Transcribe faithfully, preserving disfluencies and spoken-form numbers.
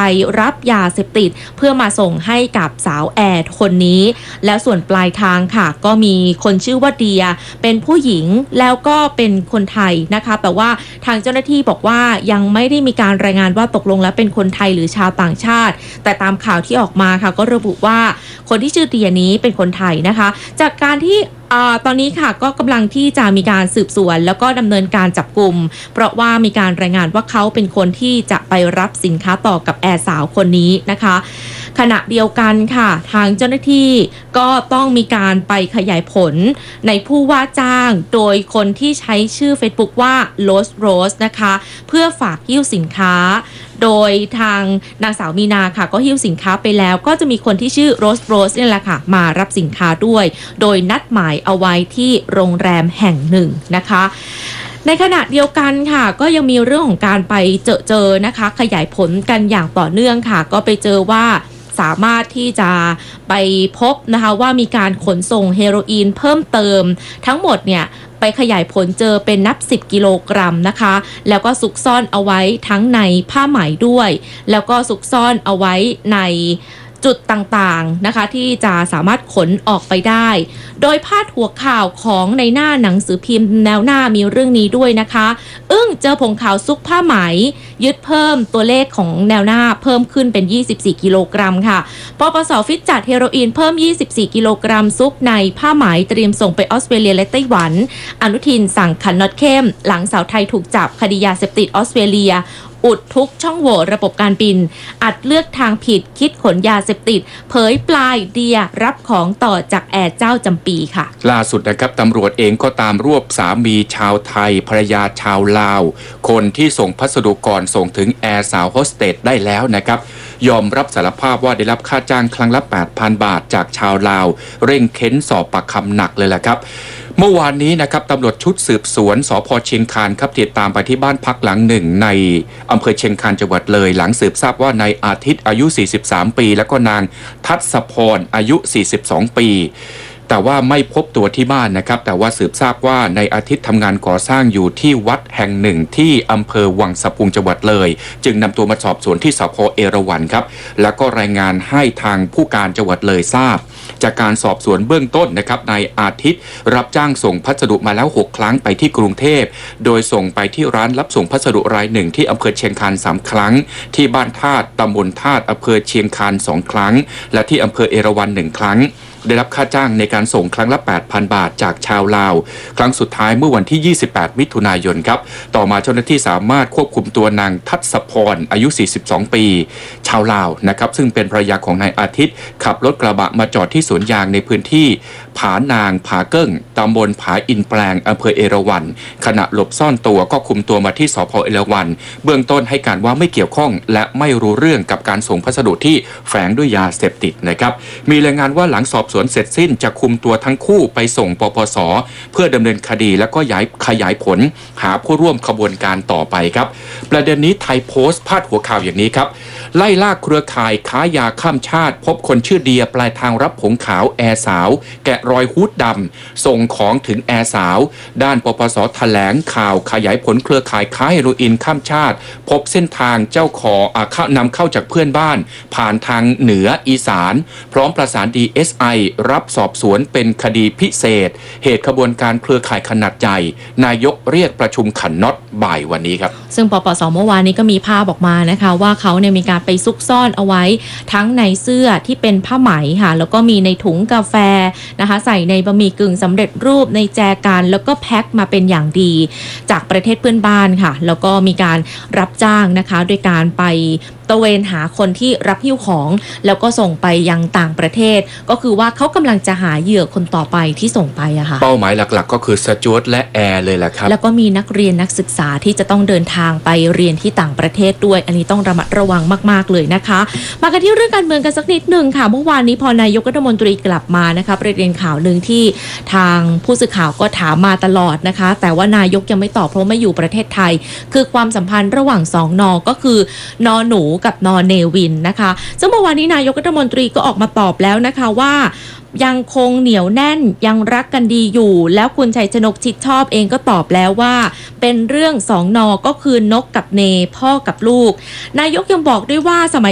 รับยาเสพติดเพื่อมาส่งให้กับสาวแอร์คนนี้แล้วส่วนปลายทางค่ะก็มีคนชื่อว่าเดียเป็นผู้หญิงแล้วก็เป็นคนไทยนะคะแต่ว่าทางเจ้าหน้าที่บอกว่ายังไม่ได้มีการรายงานว่าตกลงแล้วเป็นคนไทยหรือชาวต่างชาติแต่ตามข่าวที่ออกมาค่ะก็ระบุว่าคนที่ชื่อเดียนี้เป็นคนไทยนะคะจากการที่ตอนนี้ค่ะก็กำลังที่จะมีการสืบสวนแล้วก็ดำเนินการจับกุมเพราะว่ามีการรายงานว่าเขาเป็นคนที่จะไปรับสินค้าต่อกับแอร์สาวคนนี้นะคะขณะเดียวกันค่ะทางเจ้าหน้าที่ก็ต้องมีการไปขยายผลในผู้ว่าจ้างโดยคนที่ใช้ชื่อ Facebook ว่า Rose Rose นะคะเพื่อฝากหิ้วสินค้าโดยทางนางสาวมีนาค่ะก็หิ้วสินค้าไปแล้วก็จะมีคนที่ชื่อ Rose Rose นี่แหละค่ะมารับสินค้าด้วยโดยนัดหมายเอาไว้ที่โรงแรมแห่งหนึ่งนะคะในขณะเดียวกันค่ะก็ยังมีเรื่องของการไปเจอเจอนะคะขยายผลกันอย่างต่อเนื่องค่ะก็ไปเจอว่าสามารถที่จะไปพบนะคะว่ามีการขนส่งเฮโรอีนเพิ่มเติมทั้งหมดเนี่ยไปขยายผลเจอเป็นนับสิบกิโลกรัมนะคะแล้วก็ซุกซ่อนเอาไว้ทั้งในผ้าไหมด้วยแล้วก็ซุกซ่อนเอาไว้ในจุดต่างๆนะคะที่จะสามารถขนออกไปได้โดยพาดหัวข่าวของในหน้าหนังสือพิมพ์แนวหน้ามีเรื่องนี้ด้วยนะคะอึ้งเจอผงขาวซุกผ้าไหมยึดเพิ่มตัวเลขของแนวหน้าเพิ่มขึ้นเป็นยี่สิบสี่กิโลกรัมค่ะปปส.ฟิตจัดเฮโรอีนเพิ่มยี่สิบสี่กิโลกรัมซุกในผ้าไหมเตรียมส่งไปออสเตรเลียและไต้หวันอนุทินสั่งขันน็อตเข้มหลังสาวไทยถูกจับคดียาเสพติดออสเตรเลียอุดทุกช่องโหว่ระบบการบินอัดเลือกทางผิดคิดขนยาเสพติดเผยปลายเดียรับของต่อจากแอร์เจ้าจำปีค่ะล่าสุดนะครับตำรวจเองก็ตามรวบสามีชาวไทยภรรยาชาวลาวคนที่ส่งพัสดุก่อนส่งถึงแอร์สาวโฮสเตสได้แล้วนะครับยอมรับสารภาพว่าได้รับค่าจ้างครั้งละ แปดพัน บาทจากชาวลาวเร่งเค้นสอบปากคำหนักเลยแหละครับเมื่อวานนี้นะครับตำรวจชุดสืบสวนสภ.เชียงคานครับติดตามไปที่บ้านพักหลังหนึ่งในอำเภอเชียงคานจังหวัดเลยหลังสืบทราบว่านายอาทิตย์อายุสี่สิบสามปีแล้วก็นางทัศพรอายุสี่สิบสองปีแต่ว่าไม่พบตัวที่บ้านนะครับแต่ว่าสืบทราบว่าในอาทิตย์ทำงานก่อสร้างอยู่ที่วัดแห่งหนึ่งที่อำเภอวังสะพุงจังหวัดเลยจึงนำตัวมาสอบสวนที่สภ.เอราวัณครับแล้วก็รายงานให้ทางผู้การจังหวัดเลยทราบจากการสอบสวนเบื้องต้นนะครับนายอาทิตย์รับจ้างส่งพัสดุมาแล้วหกครั้งไปที่กรุงเทพโดยส่งไปที่ร้านรับส่งพัสดุรายหนึ่งที่อำเภอเชียงคานสามครั้งที่บ้านธาตุตำบลธาตุอำเภอเชียงคานสองครั้งและที่อำเภอเอราวัณหนึ่งครั้งได้รับค่าจ้างในการส่งครั้งละ แปดพัน บาทจากชาวลาวครั้งสุดท้ายเมื่อวันที่ยี่สิบแปดมิถุนายนครับต่อมาเจ้าหน้าที่สามารถควบคุมตัวนางทัศพรอายุสี่สิบสองปีชาวลาวนะครับซึ่งเป็นภรรยาของนายอาทิตย์ขับรถกระบะมาจอดที่สวนยางในพื้นที่ผานางผาเกิ้งตำบลผาอินแปลงอำเภอเอราวัณขณะหลบซ่อนตัวก็คุมตัวมาที่สภ.เอราวัณเบื้องต้นให้การว่าไม่เกี่ยวข้องและไม่รู้เรื่องกับการส่งพัสดุที่แฝงด้วยยาเสพติดนะครับมีรายงานว่าหลังสอบสวนเสร็จสิ้นจะคุมตัวทั้งคู่ไปส่งปปส.เพื่อดำเนินคดีและก็ย้ายขยายผลหาผู้ร่วมขบวนการต่อไปครับประเด็นนี้ไทยโพสต์พาดหัวข่าวอย่างนี้ครับไล่ล่าเครือข่ายค้ายาข้ามชาติพบคนชื่อเดียปลายทางรับผงขาวแอร์สาวแกะรอยฮูดดำส่งของถึงแอร์สาวด้านปปส.แถลงข่าวขยายผลเครือข่ายค้าเฮโรอีนข้ามชาติพบเส้นทางเจ้าของนำเข้าจากเพื่อนบ้านผ่านทางเหนืออีสานพร้อมประสาน ดี เอส ไอ รับสอบสวนเป็นคดีพิเศษเหตุขบวนการเครือข่ายขนาดใหญ่นายกเรียกประชุมขันน็อตบ่ายวันนี้ครับซึ่งปปส.เมื่อวานนี้ก็มีภาพออกมานะคะว่าเขาเนี่ยมีการไปซุกซ่อนเอาไว้ทั้งในเสื้อที่เป็นผ้าไหมค่ะแล้วก็มีในถุงกาแฟนะคะใส่ในบะหมี่กึ่งสำเร็จรูปในแจกันแล้วก็แพ็คมาเป็นอย่างดีจากประเทศเพื่อนบ้านค่ะแล้วก็มีการรับจ้างนะคะโดยการไปตระเวนหาคนที่รับหิ้วของแล้วก็ส่งไปยังต่างประเทศก็คือว่าเขากำลังจะหาเหยื่อคนต่อไปที่ส่งไปอะค่ะเป้าหมายหลักๆก็คือสจ๊วตและแอร์เลยแหละครับแล้วก็มีนักเรียนนักศึกษาที่จะต้องเดินทางไปเรียนที่ต่างประเทศด้วยอันนี้ต้องระมัดระวังมากๆเลยนะคะมากันที่เรื่องการเมืองกันสักนิดนึงค่ะเมื่อวานนี้พอนายกรัฐมนตรีกลับมานะคะประเด็นข่าวหนึ่งที่ทางผู้สื่อข่าวก็ถามมาตลอดนะคะแต่ว่านายกยังไม่ตอบเพราะไม่อยู่ประเทศไทยคือความสัมพันธ์ระหว่างสองนอก็คือนอหนูกับนอเนวินนะคะซึ่งเมื่อวานนี้นายกรัฐมนตรีก็ออกมาตอบแล้วนะคะว่ายังคงเหนียวแน่นยังรักกันดีอยู่แล้วคุณชัยชนกชิดชอบเองก็ตอบแล้วว่าเป็นเรื่องสองนอก็คือนกกับเนพ่อกับลูกนายกยังบอกด้วยว่าสมัย